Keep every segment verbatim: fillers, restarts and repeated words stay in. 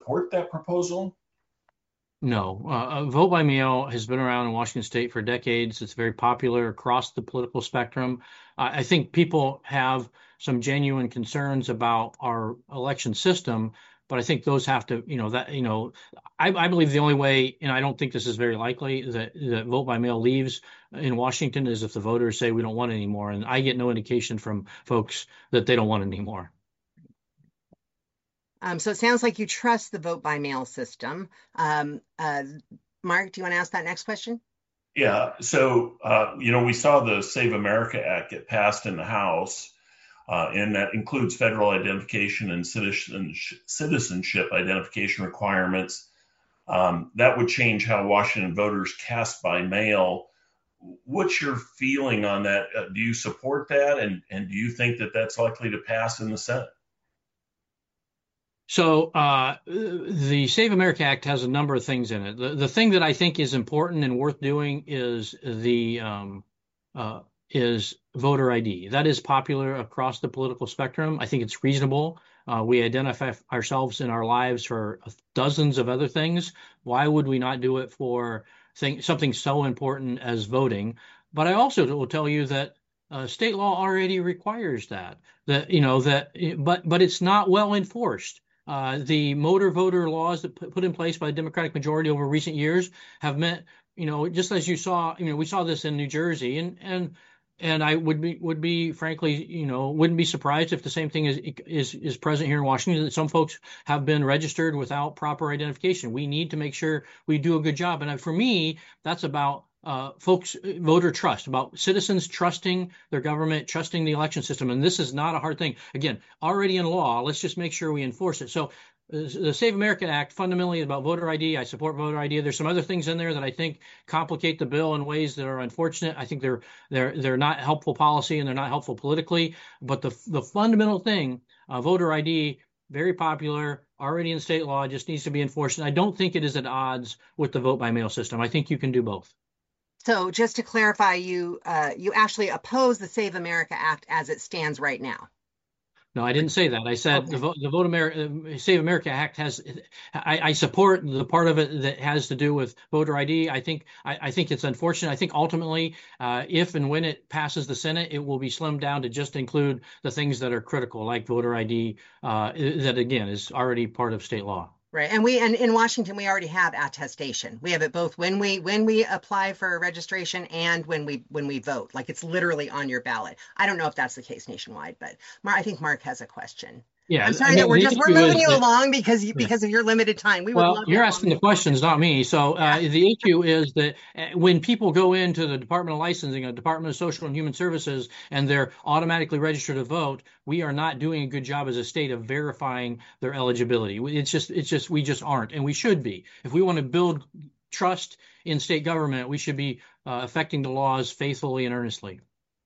support that proposal? No, uh, vote by mail has been around in Washington State for decades. It's very popular across the political spectrum. Uh, I think people have some genuine concerns about our election system, but I think those have to, you know, that, you know, I, I believe the only way, and I don't think this is very likely, that, that vote by mail leaves in Washington is if the voters say we don't want it anymore. And I get no indication from folks that they don't want it anymore. Um, so it sounds like you trust the vote by mail system. Um, uh, Mark, do you want to ask that next question? Yeah. So, uh, you know, we saw the Save America Act get passed in the House, uh, and that includes federal identification and citizenship identification requirements. Um, that would change how Washington voters cast by mail. What's your feeling on that? Uh, do you support that? And, and do you think that that's likely to pass in the Senate? So uh, the Save America Act has a number of things in it. The, the thing that I think is important and worth doing is the um, uh, is voter I D. That is popular across the political spectrum. I think it's reasonable. Uh, we identify ourselves in our lives for dozens of other things. Why would we not do it for thing, something so important as voting? But I also will tell you that uh, state law already requires that. That you know that, but but it's not well enforced. Uh, the motor voter laws that put, put in place by the Democratic majority over recent years have meant, you know, just as you saw, you know, we saw this in New Jersey, and and and I would be would be frankly, you know, wouldn't be surprised if the same thing is is is present here in Washington. That some folks have been registered without proper identification. We need to make sure we do a good job, and for me, that's about uh, folks, voter trust, about citizens trusting their government, trusting the election system. And this is not a hard thing. Again, already in law, let's just make sure we enforce it. So uh, the Save America Act fundamentally is about voter I D. I support voter I D. There's some other things in there that I think complicate the bill in ways that are unfortunate. I think they're they're they're not helpful policy and they're not helpful politically. But the the fundamental thing, uh, voter I D, very popular, already in state law, just needs to be enforced. And I don't think it is at odds with the vote by mail system. I think you can do both. So just to clarify, you uh, you actually oppose the Save America Act as it stands right now. No, I didn't say that. I said the Okay. vote, the Vote America, Save America Act has. I, I support the part of it that has to do with voter I D. I think I, I think it's unfortunate. I think ultimately, uh, if and when it passes the Senate, it will be slimmed down to just include the things that are critical, like voter I D. Uh, that again is already part of state law. Right. And we and in Washington we already have attestation. We have it both when we when we apply for registration and when we when we vote. Like it's literally on your ballot. I don't know if that's the case nationwide, but Mark, I think Mark has a question. Yeah, I'm I sorry that mean, we're the just we're issue moving is you that. along because you, Yeah. because of your limited time. We would Well, love to you're have all asking the the questions, not me. So uh, yeah. the issue is that uh, when people go into the Department of Licensing, or Department of Social and Human Services, and they're automatically registered to vote, we are not doing a good job as a state of verifying their eligibility. It's just, it's just, we just aren't, and we should be. If we want to build trust in state government, we should be uh, affecting the laws faithfully and earnestly.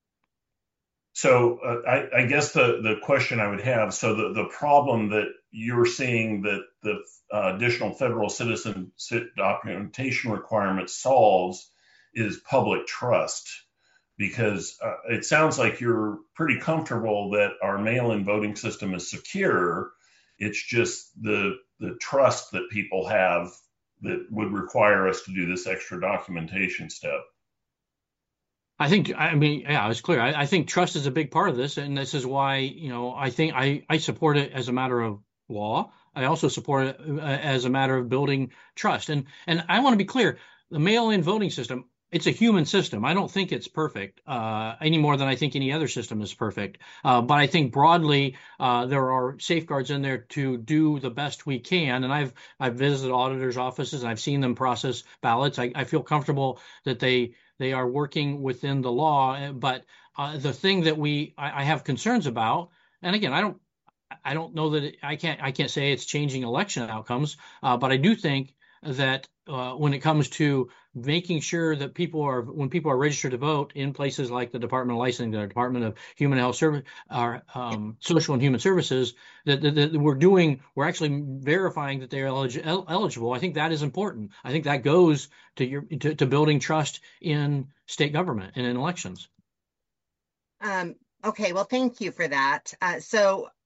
So uh, I, I guess the, the question I would have, so the, the problem that you're seeing that the uh, additional federal citizen documentation requirement solves is public trust, because uh, it sounds like you're pretty comfortable that our mail-in voting system is secure. It's just the the trust that people have that would require us to do this extra documentation step. I think, I mean, yeah, it's clear. I, I think trust is a big part of this, and this is why, you know, I think I, I support it as a matter of law. I also support it uh, as a matter of building trust. And and I want to be clear, the mail-in voting system, it's a human system. I don't think it's perfect uh, any more than I think any other system is perfect. Uh, but I think broadly, uh, there are safeguards in there to do the best we can. And I've I've visited auditors' offices and I've seen them process ballots. I, I feel comfortable that they they are working within the law. But uh, the thing that we I, I have concerns about, and again, I don't I don't know that it, I can't I can't say it's changing election outcomes, uh, but I do think that uh, when it comes to making sure that people are when people are registered to vote in places like the Department of Licensing, the Department of Human Health Service, or um, Social and Human Services, that, that, that we're doing we're actually verifying that they're elig- eligible. I think that is important. I think that goes to your to, to building trust in state government and in elections. Um, okay, well, thank you for that. Uh, so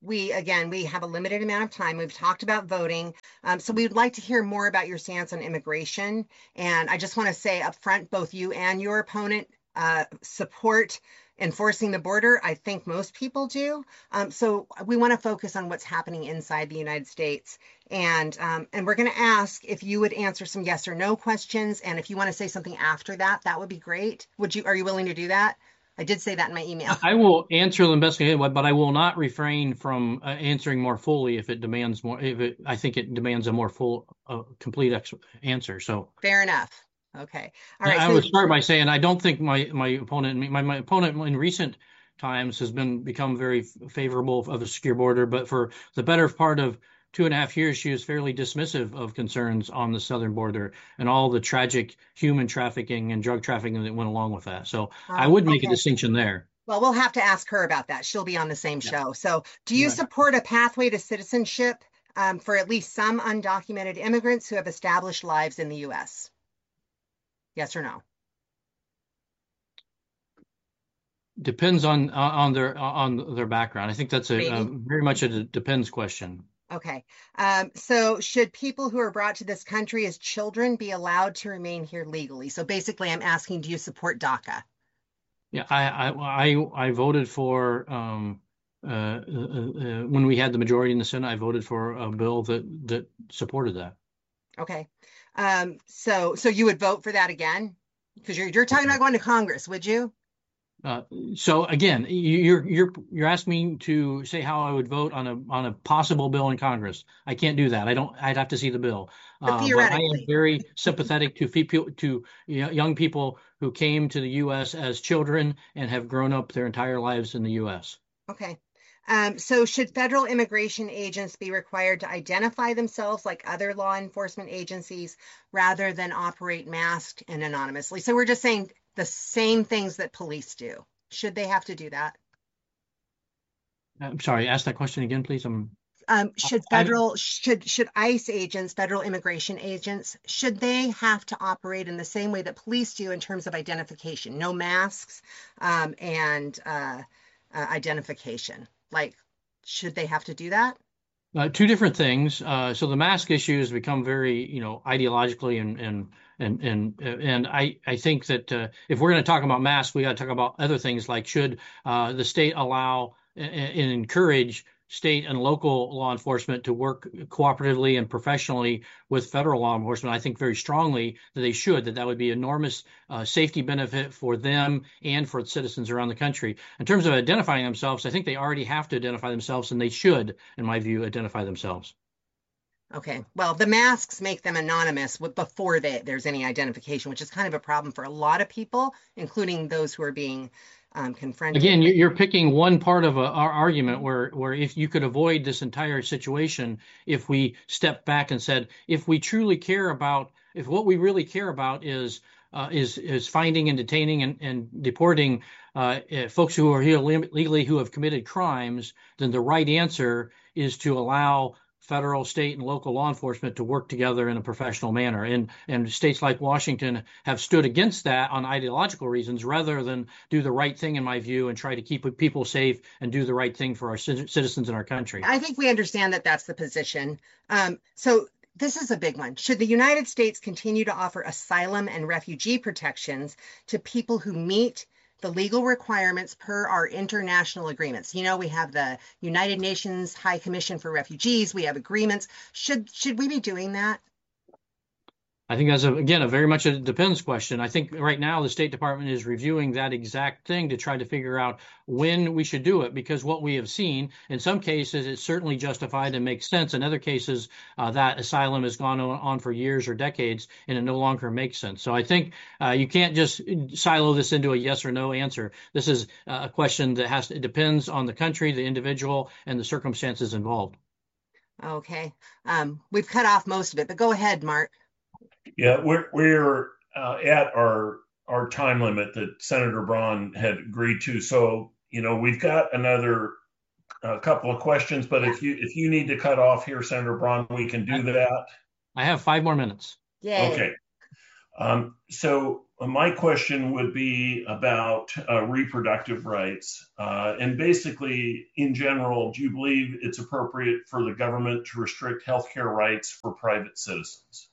we, again, we have a limited amount of time. We've talked about voting. Um, so we'd like to hear more about your stance on immigration. And I just want to say up front, both you and your opponent uh, support enforcing the border. I think most people do. Um, so we want to focus on what's happening inside the United States. And um, and we're going to ask if you would answer some yes or no questions. And if you want to say something after that, that would be great. Would you, are you willing to do that? I did say that in my email. I will answer the best I can, but I will not refrain from uh, answering more fully if it demands more. If it, I think it demands a more full, uh, complete ex- answer. So fair enough. Okay. All right. I so, would start by saying I don't think my my opponent, my my opponent in recent times has been become very favorable of a secure border, but for the better part of two and a half years, she was fairly dismissive of concerns on the southern border and all the tragic human trafficking and drug trafficking that went along with that. So um, I would make okay. a distinction there. Well, we'll have to ask her about that. She'll be on the same Yeah. show. So do you Right. support a pathway to citizenship um, for at least some undocumented immigrants who have established lives in the U S? Yes or no? Depends on on their on their background. I think that's a, a very much a depends question. Okay. Um, so should people who are brought to this country as children be allowed to remain here legally? So basically, I'm asking, do you support DACA? Yeah, I I I, I voted for um, uh, uh, uh, when we had the majority in the Senate. I voted for a bill that that supported that. Okay. Um, so so you would vote for that again? Because you're you're talking about going to Congress, would you? Uh, so again, you're you're you're asking me to say how I would vote on a on a possible bill in Congress. I can't do that. I don't. I'd have to see the bill. But Uh, but I am very sympathetic to people to young people who came to the U S as children and have grown up their entire lives in the U S. Okay. Um, so should federal immigration agents be required to identify themselves like other law enforcement agencies rather than operate masked and anonymously? So we're just saying the same things that police do. Should they have to do that? I'm sorry, ask that question again, please. I'm um, should federal I, should should ICE agents, federal immigration agents, should they have to operate in the same way that police do in terms of identification? No masks um, and uh, uh, identification. Like, should they have to do that? Uh, two different things. Uh, so the mask issue has become very, you know, ideologically and and and and and I I think that uh, if we're going to talk about masks, we got to talk about other things like should uh, the state allow and, and encourage state and local law enforcement to work cooperatively and professionally with federal law enforcement. I think very strongly that they should, that that would be enormous uh, safety benefit for them and for citizens around the country. In terms of identifying themselves, I think they already have to identify themselves, and they should, in my view, identify themselves. Okay. Well, the masks make them anonymous before they, there's any identification, which is kind of a problem for a lot of people, including those who are being Um, confronted. Again, you're picking one part of a, our argument where, where if you could avoid this entire situation, if we stepped back and said, if we truly care about, if what we really care about is uh, is is finding and detaining and, and deporting uh, folks who are here legally who have committed crimes, then the right answer is to allow federal, state, and local law enforcement to work together in a professional manner. And, and states like Washington have stood against that on ideological reasons rather than do the right thing, in my view, and try to keep people safe and do the right thing for our citizens in our country. I think we understand that that's the position. Um, so this is a big one. Should the United States continue to offer asylum and refugee protections to people who meet the legal requirements per our international agreements? You know, we have the United Nations High Commission for Refugees. We have agreements. Should should we be doing that? I think that's, a, again, a very much a depends question. I think right now the State Department is reviewing that exact thing to try to figure out when we should do it, because what we have seen, in some cases, it's certainly justified and makes sense. In other cases, uh, that asylum has gone on for years or decades, and it no longer makes sense. So I think uh, you can't just silo this into a yes or no answer. This is a question that has to, it depends on the country, the individual, and the circumstances involved. Okay. Um, we've cut off most of it, but go ahead, Mark. Yeah, we're we're uh, at our our time limit that Senator Braun had agreed to. So, you know, we've got another uh, couple of questions, but if you if you need to cut off here, Senator Braun, we can do that. I have five more minutes. Yay. Okay. Um, so my question would be about uh, reproductive rights. Uh, and basically, in general, do you believe it's appropriate for the government to restrict healthcare rights for private citizens?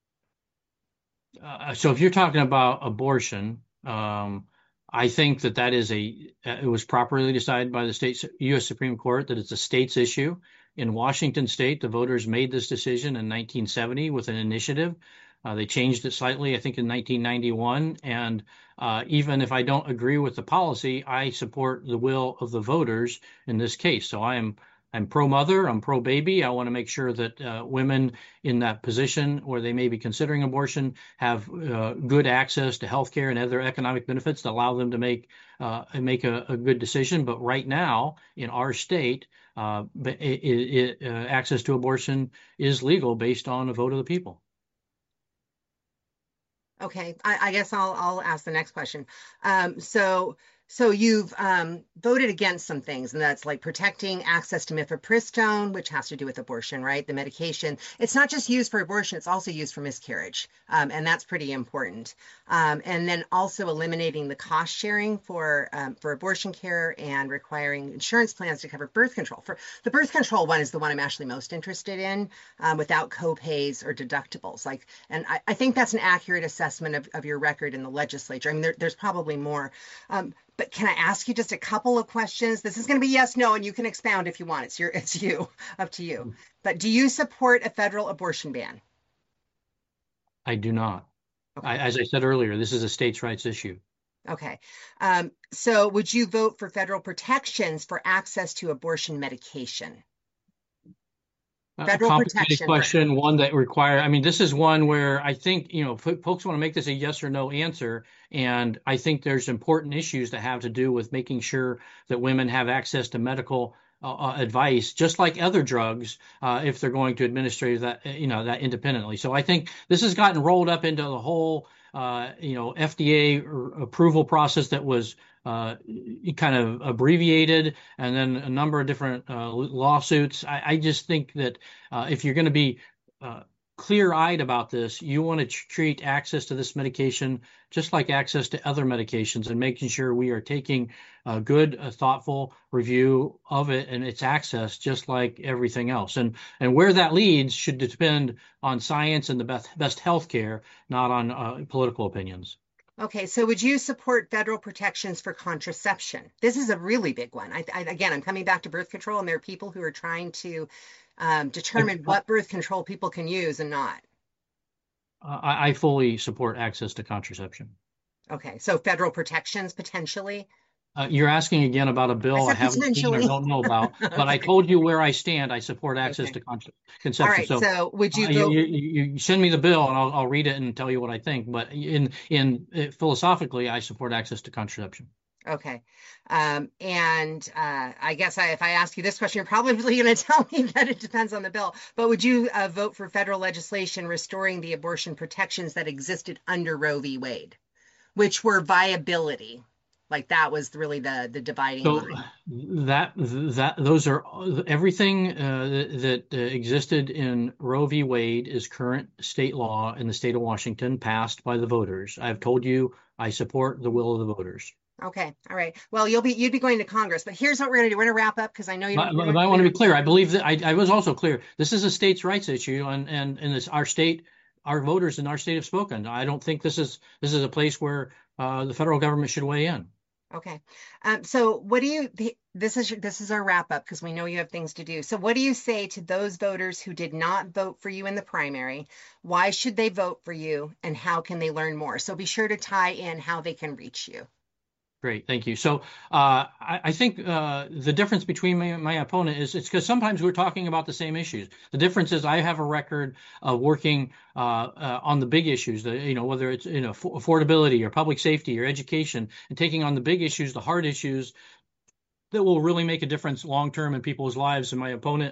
Uh, so if you're talking about abortion, um, I think that that is a it was properly decided by the state U S Supreme Court that it's a state's issue. In Washington State, the voters made this decision in nineteen seventy with an initiative. Uh, they changed it slightly, I think, in nineteen ninety-one. And uh, even if I don't agree with the policy, I support the will of the voters in this case. So I am I'm pro-mother, I'm pro-baby. I want to make sure that uh, women in that position where they may be considering abortion have uh, good access to health care and other economic benefits that allow them to make uh, make a, a good decision. But right now, in our state, uh, it, it, uh, access to abortion is legal based on a vote of the people. Okay, I, I guess I'll I'll ask the next question. Um, so so you've um, voted against some things, and that's like protecting access to mifepristone, which has to do with abortion, right? The medication. It's not just used for abortion; it's also used for miscarriage, um, and that's pretty important. Um, and then also eliminating the cost sharing for um, for abortion care and requiring insurance plans to cover birth control. For the birth control one is the one I'm actually most interested in, um, without co-pays or deductibles. Like, and I, I think that's an accurate assessment of, of your record in the legislature. I mean, there, there's probably more. Um, But can I ask you just a couple of questions? This is going to be yes, no, and you can expound if you want. It's your, it's you, up to you. But do you support a federal abortion ban? I do not. Okay. I, as I said earlier, this is a states' rights issue. Okay. Um, so would you vote for federal protections for access to abortion medication? Federal A complicated protection. question, one that require, I mean, this is one where I think, you know, f- folks want to make this a yes or no answer. And I think there's important issues that have to do with making sure that women have access to medical uh, uh, advice, just like other drugs, uh, if they're going to administer that, uh, you know, that independently. So I think this has gotten rolled up into the whole, uh, you know, F D A r- approval process that was uh, kind of abbreviated, and then a number of different uh, lawsuits. I, I just think that uh, if you're going to be uh, clear-eyed about this, you want to tr- treat access to this medication just like access to other medications, and making sure we are taking a good, a thoughtful review of it and its access, just like everything else. And and where that leads should depend on science and the best best health care, not on uh, political opinions. Okay, so would you support federal protections for contraception? This is a really big one. I, I, again, I'm coming back to birth control, and there are people who are trying to um, determine what birth control people can use and not. I, I fully support access to contraception. Okay, so federal protections potentially. Uh, you're asking again about a I bill I said haven't seen or potentially. don't know about, but I Okay. told you where I stand. I support access Okay. to con- All conception. right. So So would uh, you you, vote? you, you you send me the bill and I'll, I'll read it and tell you what I think. But in in uh, philosophically, I support access to contraception. Okay. Um, and uh, I guess I, if I ask you this question, you're probably going to tell me that it depends on the bill. But would you uh, vote for federal legislation restoring the abortion protections that existed under Roe v. Wade, which were viability? Like that was really the the dividing So line. that that those are everything uh, that, that uh, existed in Roe v. Wade is current state law in the state of Washington, passed by the voters. I've told you I support the will of the voters. Okay. All right. Well, you'll be you'd be going to Congress, but here's what we're going to do. We're going to wrap up because I know you But, don't. You but I don't want to be clear. I believe that I, I was also clear. This is a states' rights issue, and and and this our state, our voters in our state have spoken. I don't think this is this is a place where uh, the federal government should weigh in. Okay. Um, so what do you, this is, this is our wrap up because we know you have things to do. So what do you say to those voters who did not vote for you in the primary? Why should they vote for you and how can they learn more? So be sure to tie in how they can reach you. Great, thank you. So uh, I, I think uh, the difference between my, my opponent is it's because sometimes we're talking about the same issues. The difference is I have a record of working uh, uh, on the big issues, the, you know, whether it's you know affordability or public safety or education, and taking on the big issues, the hard issues that will really make a difference long term in people's lives. And my opponent,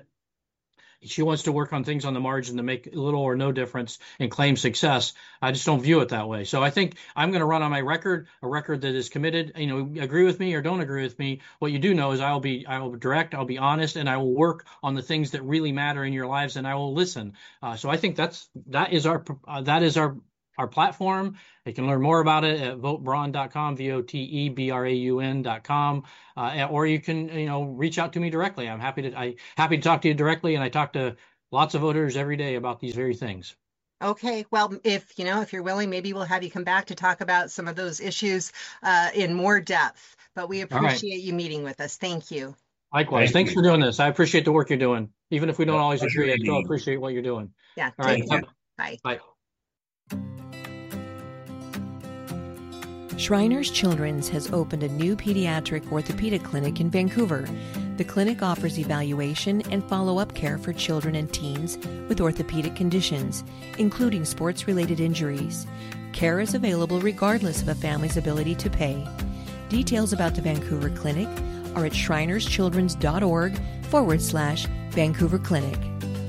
she wants to work on things on the margin to make little or no difference and claim success. I just don't view it that way. So I think I'm going to run on my record, a record that is committed. You know, agree with me or don't agree with me. What you do know is I'll be, I will be direct, I'll be honest, and I will work on the things that really matter in your lives, and I will listen. Uh, so I think that's that is our uh, that is our our platform. You can learn more about it at vote braun dot com, V O T E B R A U N dot com, uh, or you can, you know, reach out to me directly. I'm happy to I happy to talk to you directly, and I talk to lots of voters every day about these very things. Okay, well, if you know, if you're willing, maybe we'll have you come back to talk about some of those issues uh, in more depth. But we appreciate right. you meeting with us. Thank you. Likewise. Thank Thanks you. for doing this. I appreciate the work you're doing. Even if we don't yeah, always agree, I still appreciate what you're doing. Yeah. All right. Care. Bye. Bye. Shriners Children's has opened a new pediatric orthopedic clinic in Vancouver. The clinic offers evaluation and follow-up care for children and teens with orthopedic conditions, including sports-related injuries. Care is available regardless of a family's ability to pay. Details about the Vancouver Clinic are at shrinerschildrens.org forward slash Vancouver Clinic.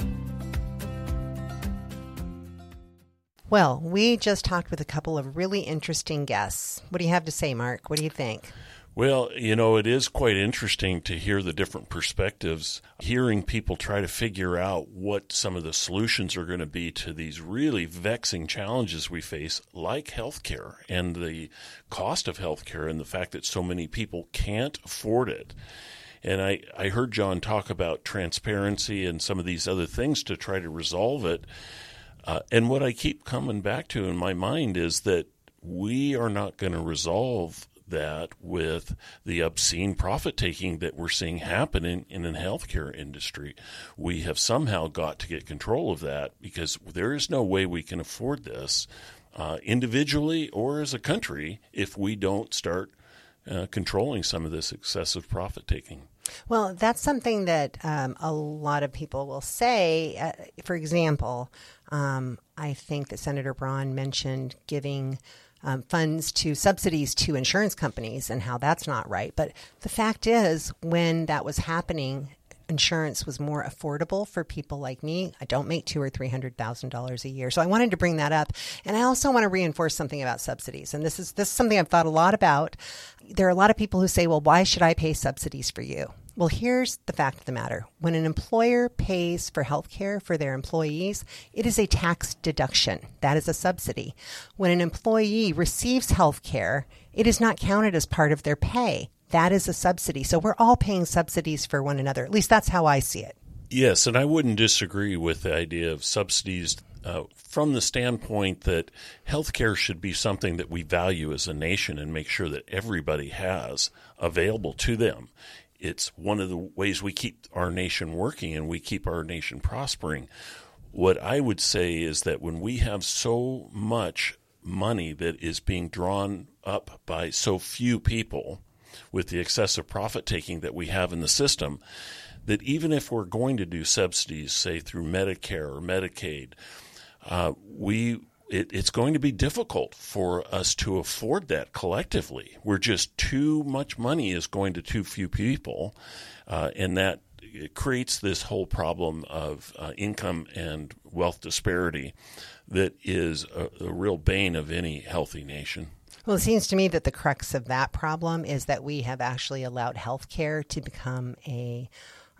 Well, we just talked with a couple of really interesting guests. What do you have to say, Mark? What do you think? Well, you know, it is quite interesting to hear the different perspectives, hearing people try to figure out what some of the solutions are going to be to these really vexing challenges we face, like healthcare and the cost of healthcare and the fact that so many people can't afford it. And I, I heard John talk about transparency and some of these other things to try to resolve it. Uh, and what I keep coming back to in my mind is that we are not going to resolve that with the obscene profit-taking that we're seeing happen in, in the healthcare industry. We have somehow got to get control of that because there is no way we can afford this uh, individually or as a country if we don't start uh, controlling some of this excessive profit-taking. Well, that's something that um, a lot of people will say. Uh, for example, um, I think that Senator Braun mentioned giving um, funds to subsidies to insurance companies and how that's not right. But the fact is, when that was happening, insurance was more affordable for people like me. I don't make two or three hundred thousand dollars a year, so I wanted to bring that up. And I also want to reinforce something about subsidies. And this is this is something I've thought a lot about. There are a lot of people who say, "Well, why should I pay subsidies for you?" Well, here's the fact of the matter. When an employer pays for health care for their employees, it is a tax deduction. That is a subsidy. When an employee receives health care, it is not counted as part of their pay. That is a subsidy. So we're all paying subsidies for one another. At least that's how I see it. Yes, and I wouldn't disagree with the idea of subsidies uh, from the standpoint that healthcare should be something that we value as a nation and make sure that everybody has available to them. It's one of the ways we keep our nation working and we keep our nation prospering. What I would say is that when we have so much money that is being drawn up by so few people, with the excessive profit-taking that we have in the system, that even if we're going to do subsidies, say through Medicare or Medicaid, uh, we it, it's going to be difficult for us to afford that collectively. We're just too much money is going to too few people, uh, and that it creates this whole problem of uh, income and wealth disparity that is a, a real bane of any healthy nation. Well, it seems to me that the crux of that problem is that we have actually allowed healthcare to become a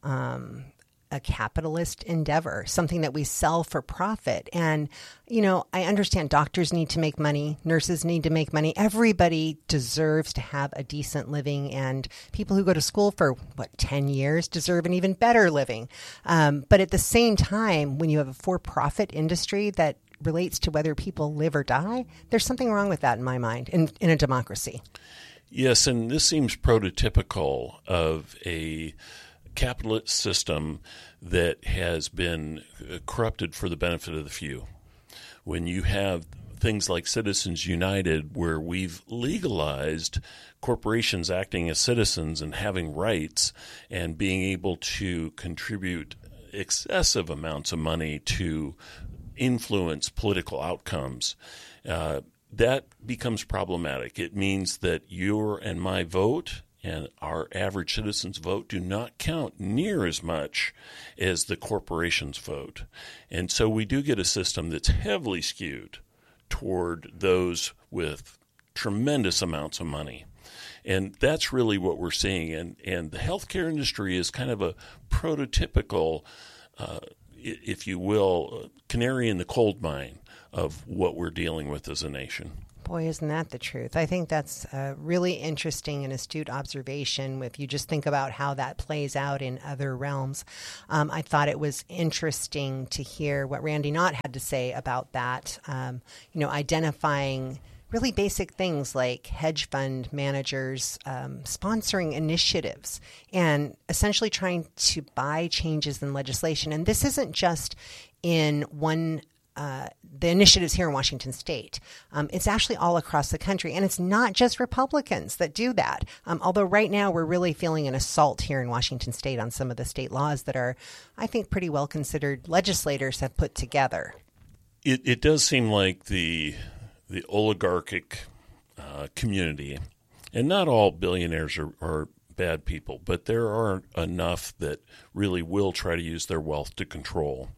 um, a capitalist endeavor, something that we sell for profit. And, you know, I understand doctors need to make money, nurses need to make money. Everybody deserves to have a decent living, and people who go to school for, what, ten years deserve an even better living. Um, but at the same time, when you have a for-profit industry that relates to whether people live or die, there's something wrong with that in my mind in, in a democracy. Yes, and this seems prototypical of a capitalist system that has been corrupted for the benefit of the few. When you have things like Citizens United, where we've legalized corporations acting as citizens and having rights and being able to contribute excessive amounts of money to influence political outcomes, uh, that becomes problematic. It means that your and my vote and our average citizen's vote do not count near as much as the corporation's vote. And so we do get a system that's heavily skewed toward those with tremendous amounts of money. And that's really what we're seeing. And, and the healthcare industry is kind of a prototypical uh, if you will, canary in the coal mine of what we're dealing with as a nation. Boy, isn't that the truth? I think that's a really interesting and astute observation if you just think about how that plays out in other realms. Um, I thought it was interesting to hear what Randy Knott had to say about that, um, you know, identifying really basic things like hedge fund managers um, sponsoring initiatives and essentially trying to buy changes in legislation. And this isn't just in one Uh, the initiatives here in Washington State. Um, it's actually all across the country. And it's not just Republicans that do that. Um, although right now we're really feeling an assault here in Washington State on some of the state laws that are, I think, pretty well considered legislators have put together. It, it does seem like the the oligarchic uh, community, and not all billionaires are, are bad people, but there are enough that really will try to use their wealth to control.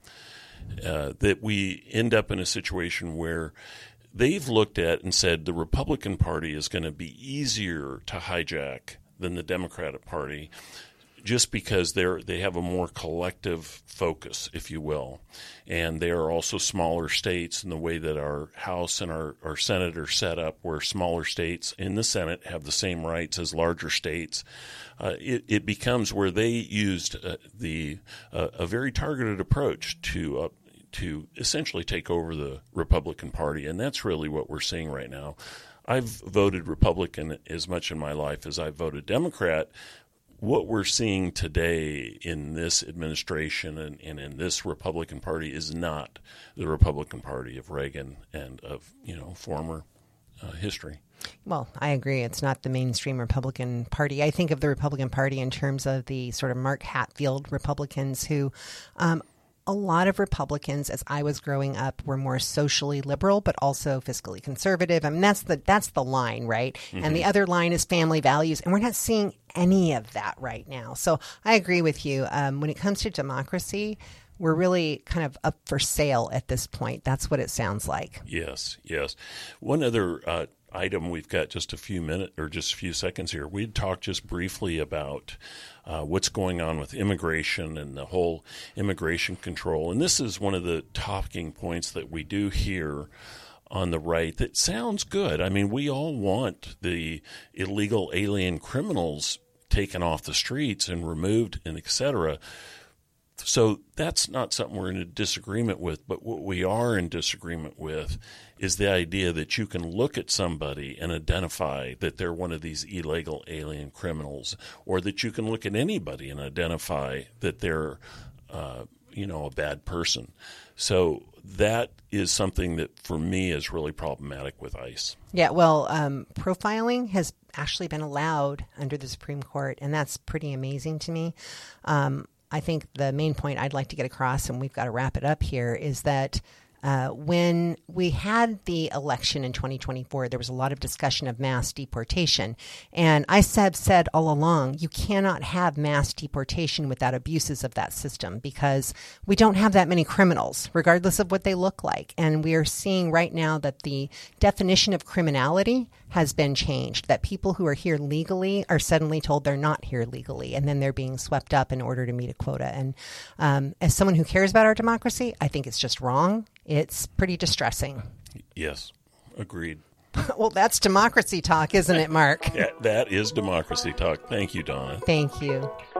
Uh, that we end up in a situation where they've looked at and said the Republican Party is going to be easier to hijack than the Democratic Party just because they're they have a more collective focus, if you will. And they are also smaller states in the way that our House and our, our Senate are set up, where smaller states in the Senate have the same rights as larger states. Uh, it, it becomes where they used uh, the uh, a very targeted approach to uh, to essentially take over the Republican Party, and that's really what we're seeing right now. I've voted Republican as much in my life as I've voted Democrat. What we're seeing today in this administration and, and in this Republican Party is not the Republican Party of Reagan and of, you know, former uh, history. Well, I agree. It's not the mainstream Republican Party. I think of the Republican Party in terms of the sort of Mark Hatfield Republicans who um, a lot of Republicans, as I was growing up, were more socially liberal, but also fiscally conservative. I mean, that's the that's the line, right? Mm-hmm. And the other line is family values. And we're not seeing any of that right now. So I agree with you. Um, when it comes to democracy, we're really kind of up for sale at this point. That's what it sounds like. Yes, yes. One other uh, item, we've got just a few minutes or just a few seconds here. We'd talked just briefly about uh, what's going on with immigration and the whole immigration control. And this is one of the talking points that we do hear on the right that sounds good. I mean, we all want the illegal alien criminals taken off the streets and removed and et cetera. So that's not something we're in a disagreement with, but what we are in disagreement with is the idea that you can look at somebody and identify that they're one of these illegal alien criminals, or that you can look at anybody and identify that they're, uh, you know, a bad person. So that is something that for me is really problematic with ICE. Yeah, well, um, profiling has actually been allowed under the Supreme Court, and that's pretty amazing to me. Um, I think the main point I'd like to get across, and we've got to wrap it up here, is that uh, when we had the election in twenty twenty-four, there was a lot of discussion of mass deportation. And I have said all along, you cannot have mass deportation without abuses of that system, because we don't have that many criminals, regardless of what they look like. And we are seeing right now that the definition of criminality has been changed, that people who are here legally are suddenly told they're not here legally, and then they're being swept up in order to meet a quota. And um, as someone who cares about our democracy, I think it's just wrong. It's pretty distressing. Yes, agreed. Well, that's democracy talk, isn't it, Mark? Yeah, that is democracy talk. Thank you, Donna. Thank you.